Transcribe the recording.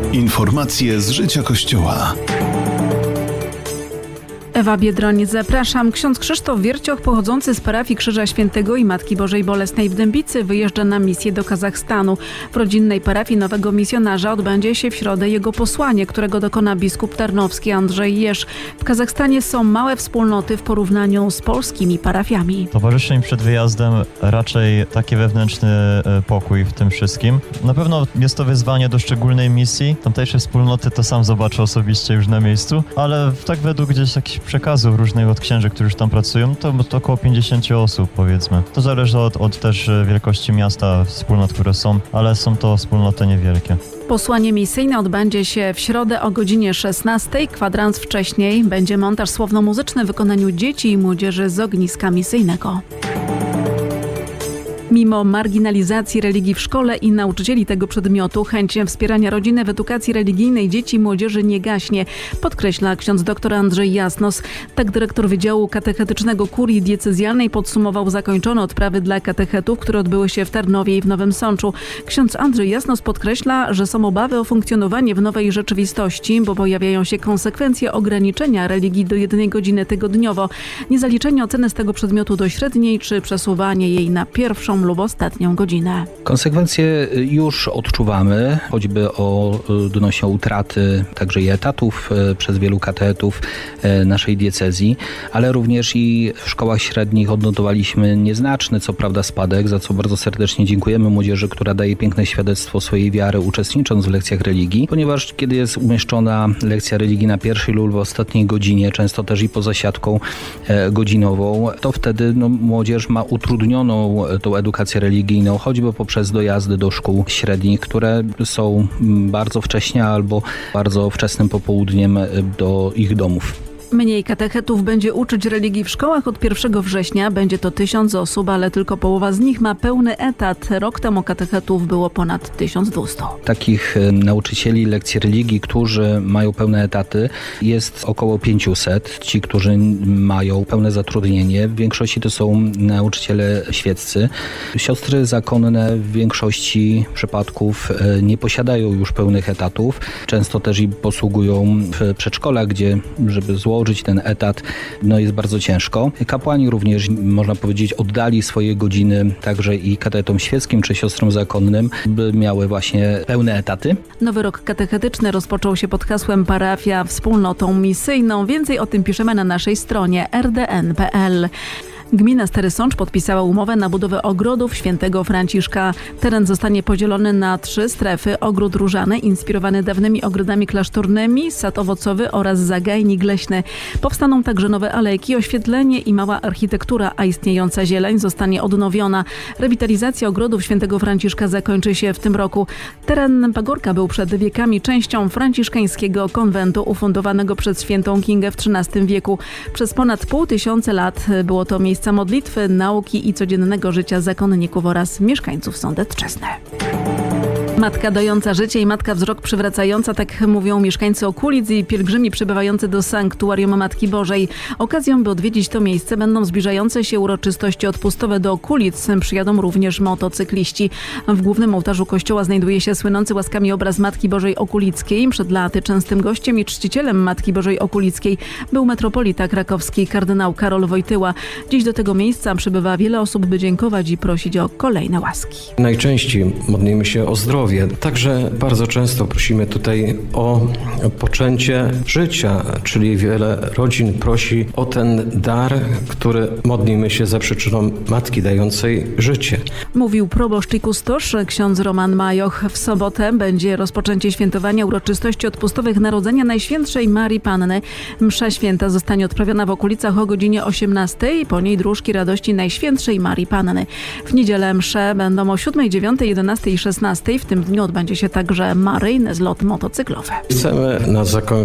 Informacje z życia Kościoła. Ewa Biedroń, zapraszam. Ksiądz Krzysztof Wiercioch, pochodzący z parafii Krzyża Świętego i Matki Bożej Bolesnej w Dębicy, wyjeżdża na misję do Kazachstanu. W rodzinnej parafii nowego misjonarza odbędzie się w środę jego posłanie, którego dokona biskup tarnowski Andrzej Jerz. W Kazachstanie są małe wspólnoty w porównaniu z polskimi parafiami. Towarzyszy mi przed wyjazdem raczej taki wewnętrzny pokój w tym wszystkim. Na pewno jest to wyzwanie do szczególnej misji. Tamtejsze wspólnoty to sam zobaczę osobiście już na miejscu, ale tak według gdzieś jakichś przekazów różnych od księży, którzy tam pracują, to około 50 osób, powiedzmy. To zależy od też wielkości miasta, wspólnot, które są, ale są to wspólnoty niewielkie. Posłanie misyjne odbędzie się w środę o godzinie 16. Kwadrans wcześniej będzie montaż słowno-muzyczny w wykonaniu dzieci i młodzieży z ogniska misyjnego. Mimo marginalizacji religii w szkole i nauczycieli tego przedmiotu, chęć wspierania rodziny w edukacji religijnej dzieci i młodzieży nie gaśnie, podkreśla ksiądz dr Andrzej Jasnos. Tak dyrektor Wydziału Katechetycznego Kurii Diecezjalnej podsumował zakończone odprawy dla katechetów, które odbyły się w Tarnowie i w Nowym Sączu. Ksiądz Andrzej Jasnos podkreśla, że są obawy o funkcjonowanie w nowej rzeczywistości, bo pojawiają się konsekwencje ograniczenia religii do 1 godziny tygodniowo, niezaliczenie oceny z tego przedmiotu do średniej czy przesuwanie jej na pierwszą lub ostatnią godzinę. Konsekwencje już odczuwamy, choćby odnośnie utraty także i etatów przez wielu katechetów naszej diecezji, ale również i w szkołach średnich odnotowaliśmy nieznaczny, co prawda, spadek, za co bardzo serdecznie dziękujemy młodzieży, która daje piękne świadectwo swojej wiary, uczestnicząc w lekcjach religii, ponieważ kiedy jest umieszczona lekcja religii na pierwszej lub ostatniej godzinie, często też i poza siatką godzinową, to wtedy młodzież ma utrudnioną tą edukację religijną, choćby poprzez dojazdy do szkół średnich, które są bardzo wcześnie albo bardzo wczesnym popołudniem do ich domów. Mniej katechetów będzie uczyć religii w szkołach od 1 września. Będzie to 1000 osób, ale tylko połowa z nich ma pełny etat. Rok temu katechetów było ponad 1200. Takich nauczycieli lekcji religii, którzy mają pełne etaty, jest około 500. Ci, którzy mają pełne zatrudnienie, w większości to są nauczyciele świeccy. Siostry zakonne w większości przypadków nie posiadają już pełnych etatów. Często też i posługują w przedszkolach, gdzie, żeby złożyć ten etat, jest bardzo ciężko. Kapłani również, można powiedzieć, oddali swoje godziny także i katechetom świeckim czy siostrom zakonnym, by miały właśnie pełne etaty. Nowy rok katechetyczny rozpoczął się pod hasłem Parafia wspólnotą misyjną. Więcej o tym piszemy na naszej stronie rdn.pl. Gmina Stary Sącz podpisała umowę na budowę ogrodów Świętego Franciszka. Teren zostanie podzielony na 3 strefy. Ogród różany, inspirowany dawnymi ogrodami klasztornymi, sad owocowy oraz zagajnik leśny. Powstaną także nowe alejki, oświetlenie i mała architektura, a istniejąca zieleń zostanie odnowiona. Rewitalizacja ogrodów Świętego Franciszka zakończy się w tym roku. Teren pagórka był przed wiekami częścią franciszkańskiego konwentu ufundowanego przez świętą Kingę w XIII wieku. Przez ponad 500 lat było to miejsce modlitwy, nauki i codziennego życia zakonników oraz mieszkańców Sądecczyzny. Matka dająca życie i matka wzrok przywracająca, tak mówią mieszkańcy okolic i pielgrzymi przybywający do sanktuarium Matki Bożej. Okazją, by odwiedzić to miejsce, będą zbliżające się uroczystości odpustowe do okolic. Przyjadą również motocykliści. W głównym ołtarzu kościoła znajduje się słynący łaskami obraz Matki Bożej Okulickiej. Przed laty częstym gościem i czcicielem Matki Bożej Okulickiej był metropolita krakowski kardynał Karol Wojtyła. Dziś do tego miejsca przybywa wiele osób, by dziękować i prosić o kolejne łaski. Najczęściej modlimy się o zdrowie. Także bardzo często prosimy tutaj o poczęcie życia, czyli wiele rodzin prosi o ten dar, który modlimy się za przyczyną Matki dającej życie. Mówił proboszcz i kustosz ksiądz Roman Majoch. W sobotę będzie rozpoczęcie świętowania uroczystości odpustowych Narodzenia Najświętszej Marii Panny. Msza święta zostanie odprawiona w okolicach o godzinie 18, po niej dróżki radości Najświętszej Marii Panny. W niedzielę msze będą o 7, 9, 11 i 16. W tym dniu odbędzie się także maryjny zlot motocyklowy. Chcemy na zakończenie